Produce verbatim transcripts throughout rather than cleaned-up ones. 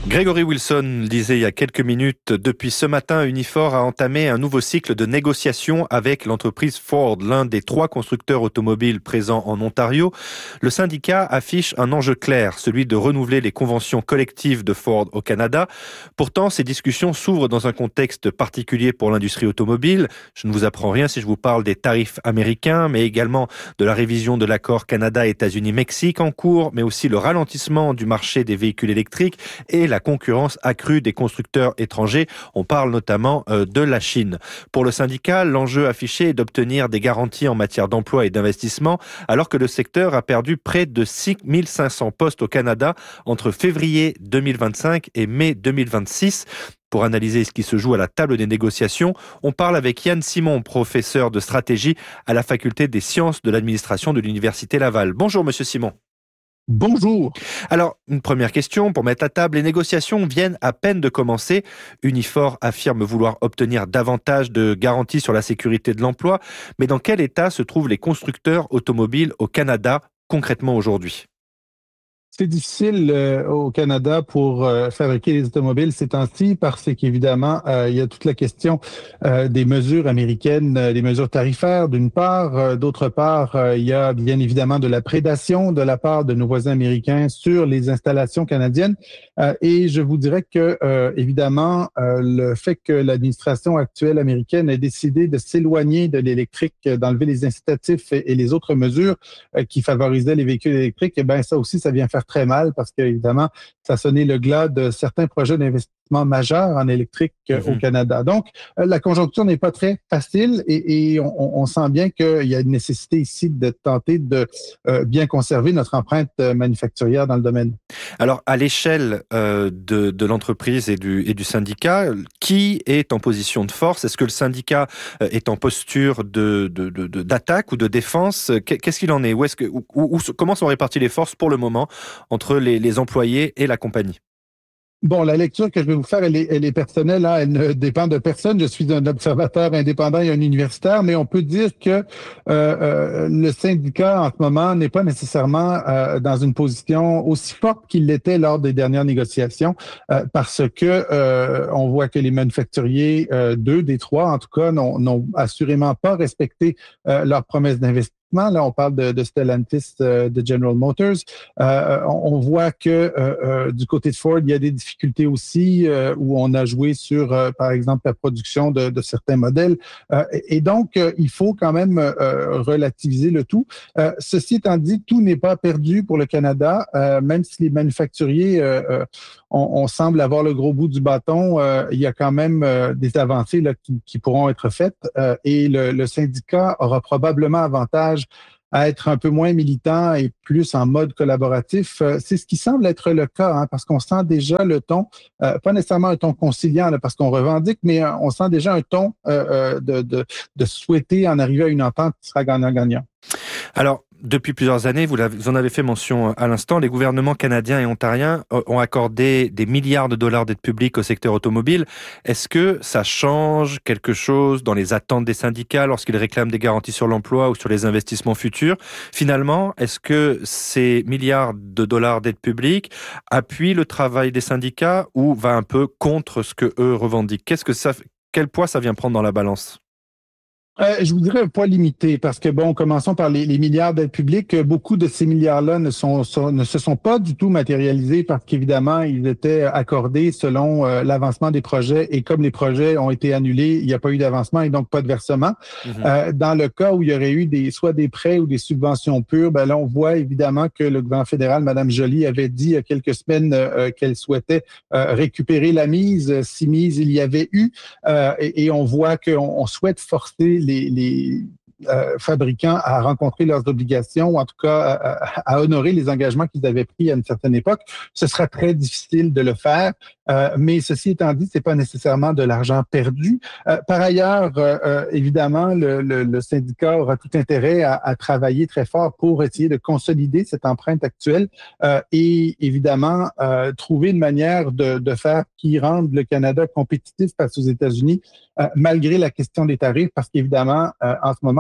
Gregory Wilson disait il y a quelques minutes, depuis ce matin, Unifor a entamé un nouveau cycle de négociations avec l'entreprise Ford, l'un des trois constructeurs automobiles présents en Ontario. Le syndicat affiche un enjeu clair, celui de renouveler les conventions collectives de Ford au Canada. Pourtant, ces discussions s'ouvrent dans un contexte particulier pour l'industrie automobile. Je ne vous apprends rien si je vous parle des tarifs américains, mais également de la révision de l'accord Canada-États-Unis-Mexique en cours, mais aussi le ralentissement du marché des véhicules électriques et la concurrence accrue des constructeurs étrangers. On parle notamment euh, de la Chine. Pour le syndicat, l'enjeu affiché est d'obtenir des garanties en matière d'emploi et d'investissement, alors que le secteur a perdu près de six mille cinq cents postes au Canada entre février deux mille vingt-cinq et mai deux mille vingt-six. Pour analyser ce qui se joue à la table des négociations, on parle avec Yann Simon, professeur de stratégie à la faculté des sciences de l'administration de l'Université Laval. Bonjour Monsieur Simon. Bonjour. Alors, une première question pour mettre à table. Les négociations viennent à peine de commencer. Unifor affirme vouloir obtenir davantage de garanties sur la sécurité de l'emploi. Mais dans quel état se trouvent les constructeurs automobiles au Canada concrètement aujourd'hui ? C'est difficile euh, au Canada pour euh, fabriquer les automobiles ces temps-ci parce qu'évidemment, euh, il y a toute la question euh, des mesures américaines, euh, des mesures tarifaires d'une part. Euh, d'autre part, euh, il y a bien évidemment de la prédation de la part de nos voisins américains sur les installations canadiennes. Euh, et je vous dirais que, euh, évidemment, euh, le fait que l'administration actuelle américaine ait décidé de s'éloigner de l'électrique, d'enlever les incitatifs et, et les autres mesures euh, qui favorisaient les véhicules électriques, eh bien, ça aussi, ça vient faire très mal parce qu'évidemment, ça a sonné le glas de certains projets d'investissement majeurs en électrique mm-hmm. au Canada. Donc, euh, la conjoncture n'est pas très facile et, et on, on sent bien qu'il y a une nécessité ici de tenter de euh, bien conserver notre empreinte manufacturière dans le domaine. Alors, à l'échelle euh, de, de l'entreprise et du, et du syndicat, qui est en position de force ? Est-ce que le syndicat euh, est en posture de, de, de, de, d'attaque ou de défense ? Qu'est-ce qu'il en est ? Où est-ce que, où, où, comment sont réparties les forces pour le moment entre les, les employés et la compagnie ? Bon, la lecture que je vais vous faire, elle est, elle est personnelle, hein, elle ne dépend de personne. Je suis un observateur indépendant et un universitaire, mais on peut dire que euh, euh, le syndicat, en ce moment, n'est pas nécessairement euh, dans une position aussi forte qu'il l'était lors des dernières négociations, euh, parce que euh, on voit que les manufacturiers, euh, deux des trois, en tout cas, n'ont, n'ont assurément pas respecté euh, leurs promesses d'investissement. Là, on parle de, de Stellantis, euh, de General Motors. Euh, on, on voit que euh, euh, du côté de Ford, il y a des difficultés aussi euh, où on a joué sur, euh, par exemple, la production de, de certains modèles. Euh, et donc, euh, il faut quand même euh, relativiser le tout. Euh, ceci étant dit, tout n'est pas perdu pour le Canada, euh, même si les manufacturiers, euh, euh, on, on semble avoir le gros bout du bâton. Euh, il y a quand même euh, des avancées là, qui, qui pourront être faites euh, et le, le syndicat aura probablement avantage à être un peu moins militant et plus en mode collaboratif. C'est ce qui semble être le cas, hein, parce qu'on sent déjà le ton, euh, pas nécessairement un ton conciliant, là, parce qu'on revendique, mais euh, on sent déjà un ton euh, de, de, de souhaiter en arriver à une entente qui sera gagnant-gagnant. Alors, depuis plusieurs années, vous, vous en avez fait mention à l'instant, les gouvernements canadiens et ontariens ont accordé des milliards de dollars d'aide publique au secteur automobile. Est-ce que ça change quelque chose dans les attentes des syndicats lorsqu'ils réclament des garanties sur l'emploi ou sur les investissements futurs ? Finalement, est-ce que ces milliards de dollars d'aide publique appuient le travail des syndicats ou va un peu contre ce que eux revendiquent ? Qu'est-ce que ça, quel poids ça vient prendre dans la balance ? Euh, je vous dirais un poids limité parce que, bon, commençons par les, les milliards d'aides publiques. Beaucoup de ces milliards-là ne, sont, sont, ne se sont pas du tout matérialisés parce qu'évidemment, ils étaient accordés selon euh, l'avancement des projets et comme les projets ont été annulés, il n'y a pas eu d'avancement et donc pas de versement. Mm-hmm. Euh, dans le cas où il y aurait eu des soit des prêts ou des subventions pures, ben là, on voit évidemment que le gouvernement fédéral, Mme Joly, avait dit il y a quelques semaines euh, qu'elle souhaitait euh, récupérer la mise, si mise il y avait eu. Euh, et, et on voit qu'on on souhaite forcer les, les euh, fabricants à rencontrer leurs obligations ou en tout cas à, à honorer les engagements qu'ils avaient pris à une certaine époque. Ce sera très difficile de le faire, euh, mais ceci étant dit, c'est pas nécessairement de l'argent perdu. Euh, par ailleurs, euh, évidemment, le, le, le syndicat aura tout intérêt à, à travailler très fort pour essayer de consolider cette empreinte actuelle euh, et évidemment euh, trouver une manière de, de faire qui rende le Canada compétitif face aux États-Unis, euh, malgré la question des tarifs, parce qu'évidemment, euh, en ce moment,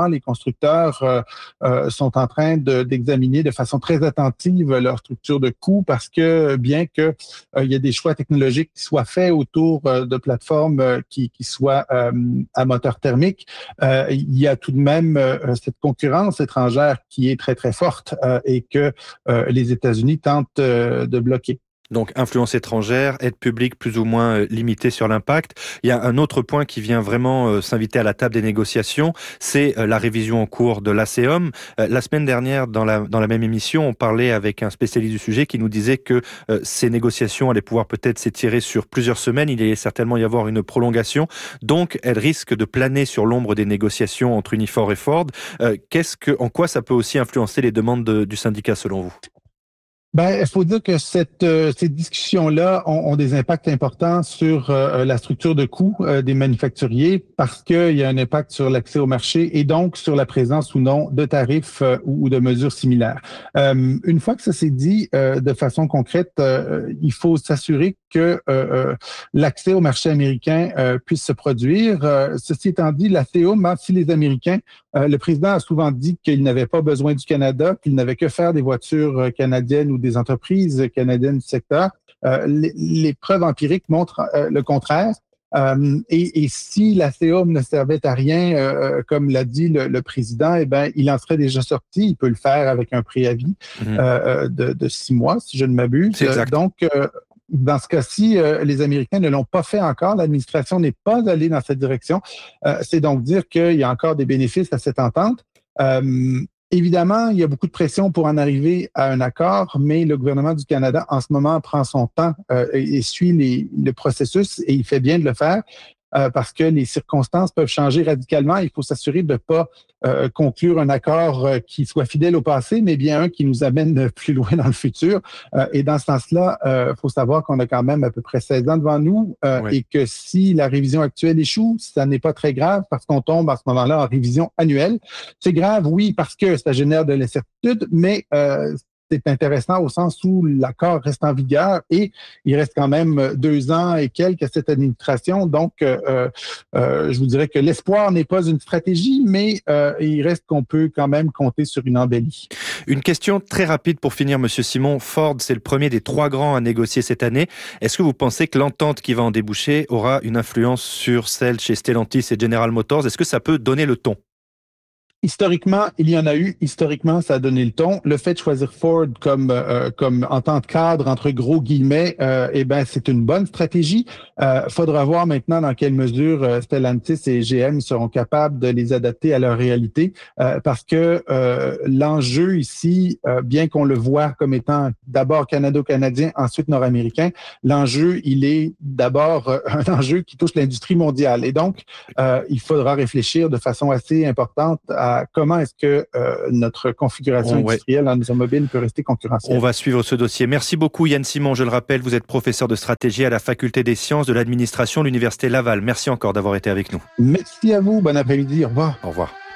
les constructeurs euh, euh, sont en train de, d'examiner de façon très attentive leur structure de coûts parce que bien que euh, il y a des choix technologiques qui soient faits autour euh, de plateformes euh, qui, qui soient euh, à moteur thermique, euh, il y a tout de même euh, cette concurrence étrangère qui est très, très forte euh, et que euh, les États-Unis tentent euh, de bloquer. Donc, influence étrangère, aide publique plus ou moins limitée sur l'impact. Il y a un autre point qui vient vraiment euh, s'inviter à la table des négociations, c'est euh, la révision en cours de l'ACEOM. Euh, la semaine dernière, dans la, dans la même émission, on parlait avec un spécialiste du sujet qui nous disait que euh, ces négociations allaient pouvoir peut-être s'étirer sur plusieurs semaines. Il allait certainement y avoir une prolongation. Donc, elles risquent de planer sur l'ombre des négociations entre Unifor et Ford. Euh, qu'est-ce que, en quoi ça peut aussi influencer les demandes de, du syndicat selon vous? Ben, il faut dire que cette, euh, ces discussions-là ont, ont des impacts importants sur euh, la structure de coûts euh, des manufacturiers parce qu'il y a un impact sur l'accès au marché et donc sur la présence ou non de tarifs euh, ou, ou de mesures similaires. Euh, une fois que ça s'est dit euh, de façon concrète, euh, il faut s'assurer que euh, l'accès au marché américain euh, puisse se produire. Euh, ceci étant dit, la C E O, même si les Américains, euh, le président a souvent dit qu'il n'avait pas besoin du Canada, qu'il n'avait que faire des voitures canadiennes ou des entreprises canadiennes du secteur. Euh, les, les preuves empiriques montrent euh, le contraire. Euh, et, et si la C E O ne servait à rien, euh, comme l'a dit le, le président, eh ben, il en serait déjà sorti. Il peut le faire avec un préavis mmh. euh, de, de six mois, si je ne m'abuse. C'est exact. Donc, euh, dans ce cas-ci, euh, les Américains ne l'ont pas fait encore. L'administration n'est pas allée dans cette direction. Euh, c'est donc dire qu'il y a encore des bénéfices à cette entente. Euh, Évidemment, il y a beaucoup de pression pour en arriver à un accord, mais le gouvernement du Canada, en ce moment, prend son temps euh, et, et suit les, le processus et il fait bien de le faire euh, parce que les circonstances peuvent changer radicalement. Il faut s'assurer de ne pas euh, conclure un accord euh, qui soit fidèle au passé, mais bien un qui nous amène plus loin dans le futur. Euh, et dans ce sens-là, il euh, faut savoir qu'on a quand même à peu près seize ans devant nous euh, oui. et que si la révision actuelle échoue, ça n'est pas très grave parce qu'on tombe à ce moment-là en révision annuelle. C'est grave, oui, parce que ça génère de l'incertitude, mais euh, c'est intéressant au sens où l'accord reste en vigueur et il reste quand même deux ans et quelques à cette administration. Donc, euh, euh, je vous dirais que l'espoir n'est pas une stratégie, mais euh, il reste qu'on peut quand même compter sur une embellie. Une question très rapide pour finir, Monsieur Simon. Ford, c'est le premier des trois grands à négocier cette année. Est-ce que vous pensez que l'entente qui va en déboucher aura une influence sur celle chez Stellantis et General Motors? Est-ce que ça peut donner le ton? Historiquement, il y en a eu. Historiquement, ça a donné le ton. Le fait de choisir Ford comme euh, comme entente cadre entre gros guillemets, euh, eh ben c'est une bonne stratégie. Euh, faudra voir maintenant dans quelle mesure euh, Stellantis et G M seront capables de les adapter à leur réalité, euh, parce que euh, l'enjeu ici, euh, bien qu'on le voit comme étant d'abord canado-canadien, ensuite nord-américain, l'enjeu il est d'abord euh, un enjeu qui touche l'industrie mondiale. Et donc, euh, il faudra réfléchir de façon assez importante à comment est-ce que euh, notre configuration oh, industrielle ouais. en automobile peut rester concurrentielle. On va suivre ce dossier. Merci beaucoup Yann Simon. Je le rappelle, vous êtes professeur de stratégie à la Faculté des sciences de l'administration de l'Université Laval. Merci encore d'avoir été avec nous. Merci à vous. Bon après-midi. Au revoir. Au revoir.